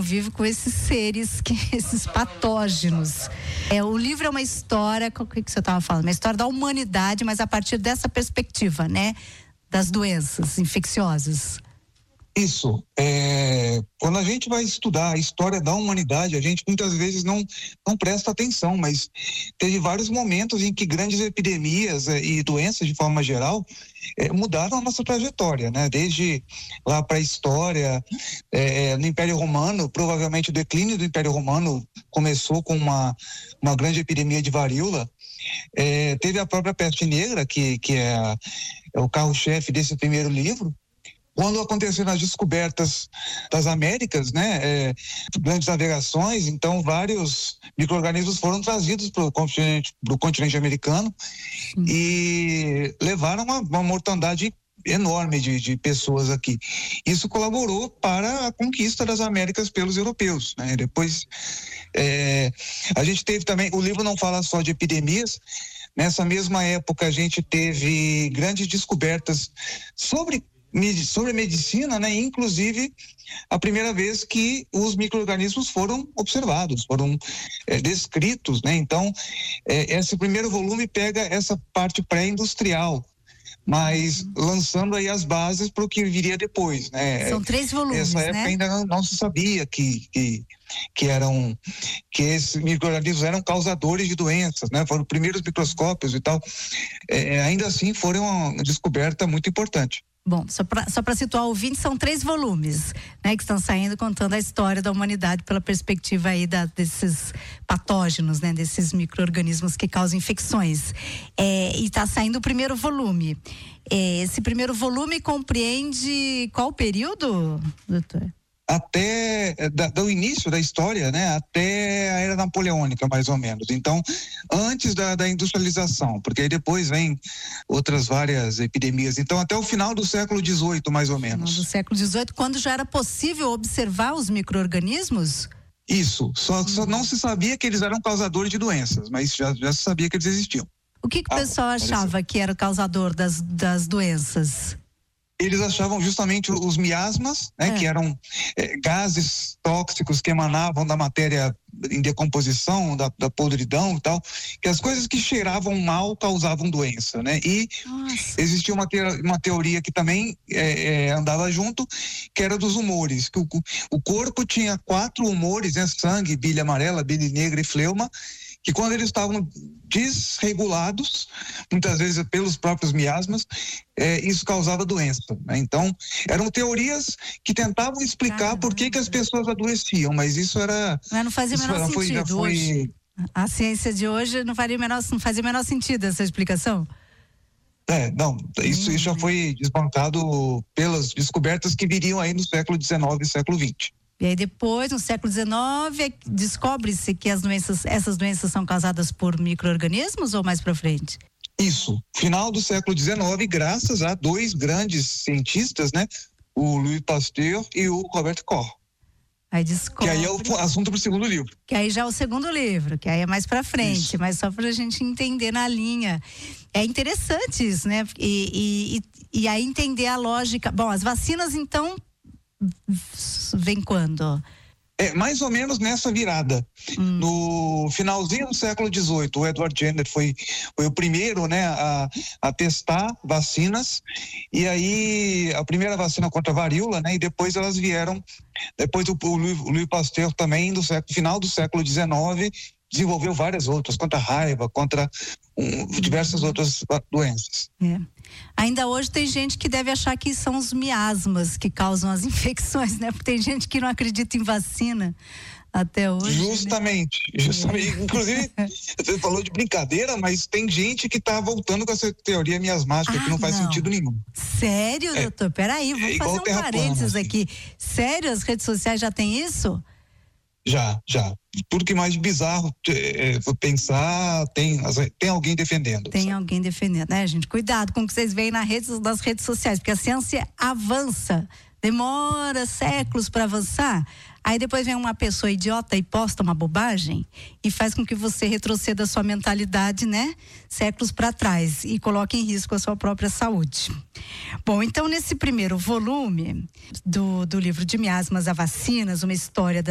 convive com esses seres, esses patógenos. O livro é uma história, o que você estava falando? Uma história da humanidade, mas a partir dessa perspectiva, né? Das doenças infecciosas. Isso. Quando a gente vai estudar a história da humanidade, a gente muitas vezes não presta atenção, mas teve vários momentos em que grandes epidemias e doenças de forma geral mudaram a nossa trajetória, né? Desde lá para a história, no Império Romano, provavelmente o declínio do Império Romano começou com uma grande epidemia de varíola. Teve a própria peste negra, que é o carro-chefe desse primeiro livro. Quando aconteceram as descobertas das Américas, né, grandes navegações, então vários micro-organismos foram trazidos para o continente americano e levaram uma mortandade enorme de pessoas aqui. Isso colaborou para a conquista das Américas pelos europeus, né? Depois, a gente teve também, o livro não fala só de epidemias. Nessa mesma época a gente teve grandes descobertas sobre medicina, né? Inclusive a primeira vez que os micro-organismos foram observados, foram descritos, né? Então, esse primeiro volume pega essa parte pré-industrial, mas lançando aí as bases para o que viria depois, né? São 3 volumes, Nessa época, né? Ainda não se sabia que esses micro-organismos eram causadores de doenças, né? Foram os primeiros microscópios e tal. Ainda assim, foram uma descoberta muito importante. Bom, só para situar o ouvinte, são 3 volumes, né, que estão saindo contando a história da humanidade pela perspectiva aí desses patógenos, né, desses micro-organismos que causam infecções. E está saindo o primeiro volume. Esse primeiro volume compreende qual período, doutor? Até do início da história, né, até a era napoleônica, mais ou menos. Então, antes da industrialização, porque aí depois vem outras várias epidemias. Então, até o final do século XVIII, mais ou menos. Do século XVIII, quando já era possível observar os micro-organismos? Isso. Só não se sabia que eles eram causadores de doenças, mas já se sabia que eles existiam. O que o pessoal achava que era o causador das doenças? Eles achavam justamente os miasmas, né, que eram gases tóxicos que emanavam da matéria em decomposição, da podridão e tal, que as coisas que cheiravam mal causavam doença, né? E existia uma teoria que também andava junto, que era dos humores, que o corpo tinha 4 humores, né? Sangue, bile amarela, bile negra e fleuma, que quando eles estavam desregulados, muitas vezes pelos próprios miasmas, isso causava doença, né? Então, eram teorias que tentavam explicar por que as pessoas adoeciam, mas isso era... Mas não fazia o menor sentido hoje. A ciência de hoje não fazia o menor sentido essa explicação? Não, isso já foi desbancado pelas descobertas que viriam aí no século XIX e século XX. E aí depois, no século XIX, descobre-se que essas doenças são causadas por micro-organismos ou mais para frente? Isso. Final do século XIX, graças a 2 grandes cientistas, né? O Louis Pasteur e o Robert Koch. Aí descobre... Que aí é o assunto para o segundo livro. Que aí já é o segundo livro, que aí é mais para frente, isso. Mas só para a gente entender na linha. É interessante isso, né? E aí entender a lógica. Bom, as vacinas, então, vem quando? Mais ou menos nessa virada. No finalzinho do século XVIII, o Edward Jenner foi o primeiro, né, a testar vacinas, e aí a primeira vacina contra a varíola, né, e depois elas vieram, depois o Louis Pasteur também, final do século XIX, desenvolveu várias outras, contra a raiva, contra diversas outras doenças. Ainda hoje tem gente que deve achar que são os miasmas que causam as infecções, né? Porque tem gente que não acredita em vacina até hoje. Justamente. Inclusive, você falou de brincadeira, mas tem gente que está voltando com essa teoria miasmática, que não faz sentido nenhum. Sério, doutor? Peraí, vamos fazer um parênteses aqui. Sério, as redes sociais já tem isso? Já. Tudo que mais bizarro pensar, tem alguém defendendo. Tem alguém defendendo, né, gente? Cuidado com o que vocês veem nas redes sociais, porque a ciência avança, demora séculos para avançar. Aí depois vem uma pessoa idiota e posta uma bobagem e faz com que você retroceda a sua mentalidade, né? Séculos para trás e coloque em risco a sua própria saúde. Bom, então nesse primeiro volume do livro de miasmas a vacinas, uma história